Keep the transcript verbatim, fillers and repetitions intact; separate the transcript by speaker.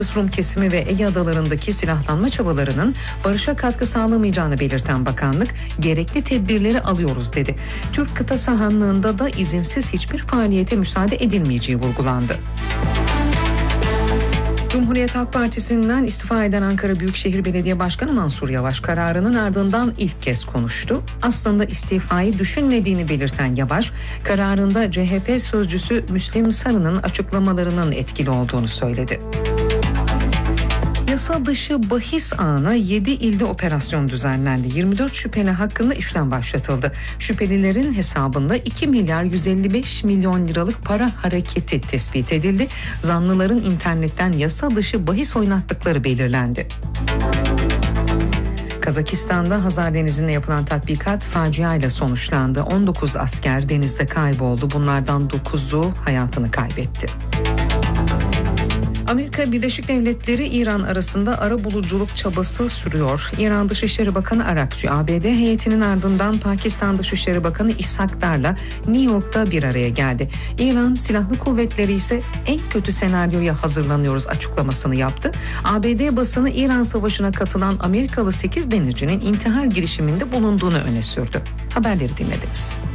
Speaker 1: Rum kesimi ve Ege adalarındaki silahlanma çabalarının barışa katkı sağlamayacağını belirten bakanlık, gerekli tedbirleri alıyoruz dedi. Türk kıta sahanlığında da izinsiz hiçbir faaliyete müsaade edilmeyeceği vurgulandı. Cumhuriyet Halk Partisi'nden istifa eden Ankara Büyükşehir Belediye Başkanı Mansur Yavaş kararının ardından ilk kez konuştu. Aslında istifayı düşünmediğini belirten Yavaş, kararında C H P sözcüsü Müslim Sarı'nın açıklamalarının etkili olduğunu söyledi. Yasa dışı bahis ağına yedi ilde operasyon düzenlendi. yirmi dört şüpheli hakkında işlem başlatıldı. Şüphelilerin hesabında iki milyar yüz elli beş milyon liralık para hareketi tespit edildi. Zanlıların internetten yasa dışı bahis oynattıkları belirlendi. Kazakistan'da Hazar Denizi'nde yapılan tatbikat faciayla sonuçlandı. on dokuz asker denizde kayboldu. Bunlardan dokuzu hayatını kaybetti. Amerika Birleşik Devletleri İran arasında arabuluculuk çabası sürüyor. İran Dışişleri Bakanı Arakçı, A B D heyetinin ardından Pakistan Dışişleri Bakanı İshak Dar'la New York'ta bir araya geldi. İran Silahlı Kuvvetleri ise en kötü senaryoya hazırlanıyoruz açıklamasını yaptı. A B D basını İran Savaşı'na katılan Amerikalı sekiz denizcinin intihar girişiminde bulunduğunu öne sürdü. Haberleri dinlediniz.